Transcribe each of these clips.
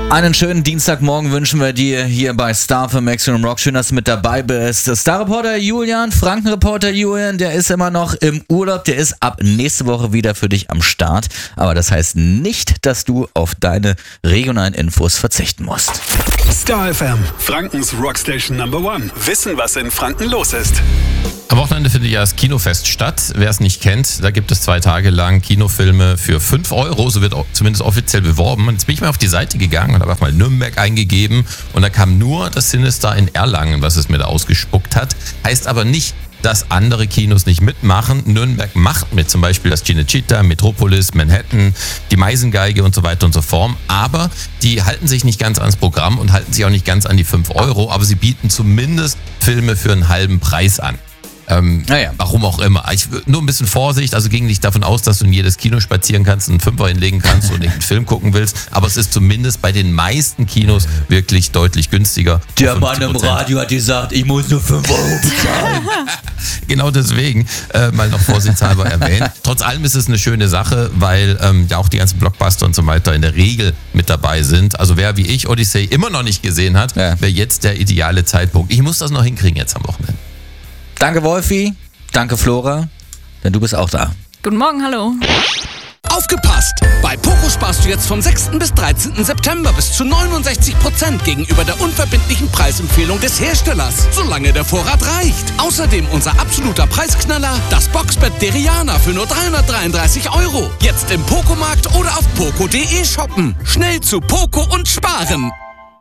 Einen schönen Dienstagmorgen wünschen wir dir hier bei Star für Maximum Rock. Schön, dass du mit dabei bist. Star-Reporter Julian, Franken-Reporter Julian, der ist immer noch im Urlaub. Der ist ab nächste Woche wieder für dich am Start. Aber das heißt nicht, dass du auf deine regionalen Infos verzichten musst. Star FM, Frankens Rockstation Number One. Wissen, was in Franken los ist. Am Wochenende findet ja das Kinofest statt. Wer es nicht kennt, da gibt es 2 Tage lang Kinofilme für 5 €. So wird zumindest offiziell beworben. Und jetzt bin ich mal auf die Seite gegangen und habe auch mal Nürnberg eingegeben. Und da kam nur das Cinestar in Erlangen, was es mir da ausgespuckt hat. Heißt aber nicht, dass andere Kinos nicht mitmachen. Nürnberg macht mit, zum Beispiel das Cinecittà, Metropolis, Manhattan, die Meisengeige und so weiter und so fort. Aber die halten sich nicht ganz ans Programm und halten sich auch nicht ganz an die 5 €. Aber sie bieten zumindest Filme für einen halben Preis an. Warum auch immer. Nur ein bisschen Vorsicht, also ging nicht davon aus, dass du in jedes Kino spazieren kannst, einen Fünfer hinlegen kannst und einen Film gucken willst, aber es ist zumindest bei den meisten Kinos wirklich deutlich günstiger. Der Mann im Radio hat gesagt, ich muss nur 5 € bezahlen. Genau deswegen mal noch vorsichtshalber erwähnt. Trotz allem ist es eine schöne Sache, weil ja auch die ganzen Blockbuster und so weiter in der Regel mit dabei sind. Also wer wie ich Odyssey immer noch nicht gesehen hat, wäre jetzt der ideale Zeitpunkt. Ich muss das noch hinkriegen jetzt am Wochenende. Danke Wolfi, danke Flora, denn du bist auch da. Guten Morgen, hallo. Aufgepasst! Bei Poco sparst du jetzt vom 6. bis 13. September bis zu 69% gegenüber der unverbindlichen Preisempfehlung des Herstellers, solange der Vorrat reicht. Außerdem unser absoluter Preisknaller, das Boxbett Deriana für nur 333 €. Jetzt im Poco-Markt oder auf poco.de shoppen. Schnell zu Poco und sparen.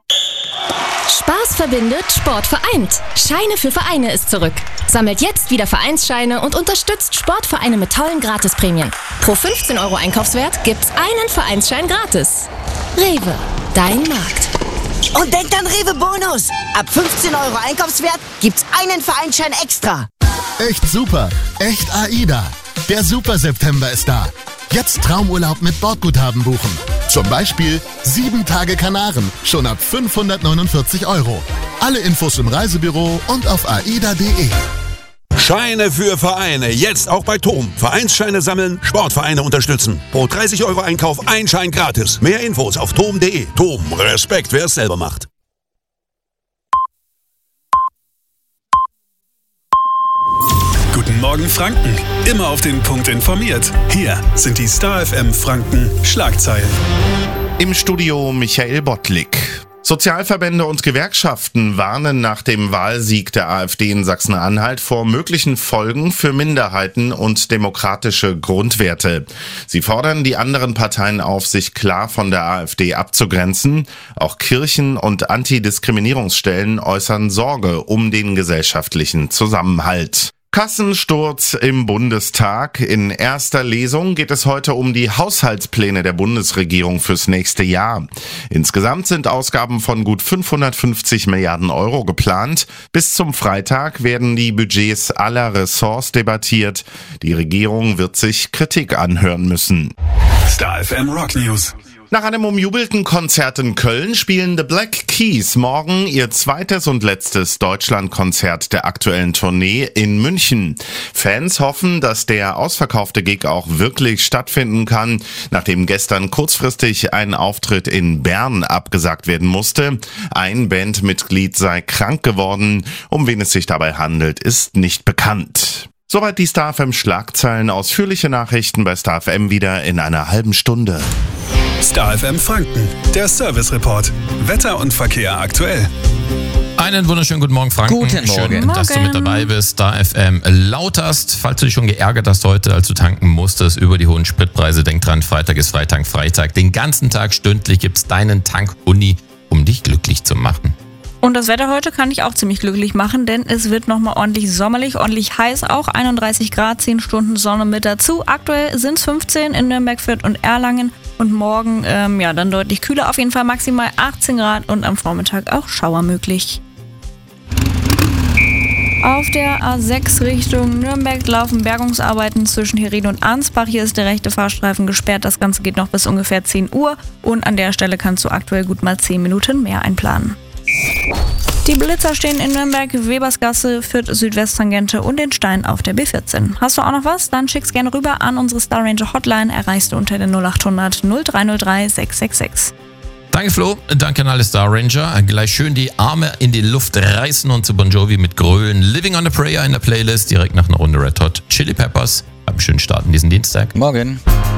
Spaß verbindet, Sport vereint. Scheine für Vereine ist zurück. Sammelt jetzt wieder Vereinsscheine und unterstützt Sportvereine mit tollen Gratisprämien. Pro 15 € Einkaufswert gibt's einen Vereinsschein gratis. Rewe, dein Markt. Und denkt an Rewe Bonus. Ab 15 € Einkaufswert gibt's einen Vereinsschein extra. Echt super. Echt AIDA. Der Super September ist da. Jetzt Traumurlaub mit Bordguthaben buchen. Zum Beispiel 7 Tage Kanaren, schon ab 549 €. Alle Infos im Reisebüro und auf aida.de. Scheine für Vereine, jetzt auch bei TOM. Vereinsscheine sammeln, Sportvereine unterstützen. Pro 30 € Einkauf ein Schein gratis. Mehr Infos auf tom.de. TOM, Respekt, wer es selber macht. Guten Morgen Franken, immer auf den Punkt informiert. Hier sind die Star FM Franken Schlagzeilen. Im Studio Michael Bottlik. Sozialverbände und Gewerkschaften warnen nach dem Wahlsieg der AfD in Sachsen-Anhalt vor möglichen Folgen für Minderheiten und demokratische Grundwerte. Sie fordern die anderen Parteien auf, sich klar von der AfD abzugrenzen. Auch Kirchen und Antidiskriminierungsstellen äußern Sorge um den gesellschaftlichen Zusammenhalt. Kassensturz im Bundestag. In erster Lesung geht es heute um die Haushaltspläne der Bundesregierung fürs nächste Jahr. Insgesamt sind Ausgaben von gut 550 Milliarden € geplant. Bis zum Freitag werden die Budgets aller Ressorts debattiert. Die Regierung wird sich Kritik anhören müssen. Star FM Rock News. Nach einem umjubelten Konzert in Köln spielen The Black Keys morgen ihr zweites und letztes Deutschlandkonzert der aktuellen Tournee in München. Fans hoffen, dass der ausverkaufte Gig auch wirklich stattfinden kann, nachdem gestern kurzfristig ein Auftritt in Bern abgesagt werden musste. Ein Bandmitglied sei krank geworden. Um wen es sich dabei handelt, ist nicht bekannt. Soweit die Star FM Schlagzeilen. Ausführliche Nachrichten bei Star FM wieder in einer halben Stunde. Star FM Franken, der Service Report. Wetter und Verkehr aktuell. Einen wunderschönen guten Morgen, Franken. Guten Morgen. Schön, dass du mit dabei bist. Star FM laut hast. Falls du dich schon geärgert hast heute, als du tanken musstest über die hohen Spritpreise, denk dran, Freitag ist Freitag. Den ganzen Tag stündlich gibt's deinen Tank-Uni, um dich glücklich zu machen. Und das Wetter heute kann dich auch ziemlich glücklich machen, denn es wird nochmal ordentlich sommerlich, ordentlich heiß auch. 31 Grad, 10 Stunden Sonne mit dazu. Aktuell sind es 15 in Nürnberg, Fürth und Erlangen. Und morgen dann deutlich kühler, auf jeden Fall maximal 18 Grad und am Vormittag auch Schauer möglich. Auf der A6 Richtung Nürnberg laufen Bergungsarbeiten zwischen Herin und Ansbach. Hier ist der rechte Fahrstreifen gesperrt. Das Ganze geht noch bis ungefähr 10 Uhr. Und an der Stelle kannst du aktuell gut mal 10 Minuten mehr einplanen. Die Blitzer stehen in Nürnberg, Webersgasse, Fürth Südwesttangente und den Stein auf der B14. Hast du auch noch was? Dann schick's gerne rüber an unsere Star Ranger Hotline. Erreichst du unter der 0800 0303 666. Danke Flo, danke an alle Star Ranger. Gleich schön die Arme in die Luft reißen und zu Bon Jovi mit Grölen. Living on a Prayer in der Playlist, direkt nach einer Runde Red Hot Chili Peppers. Habt einen schönen Start in diesen Dienstag. Morgen.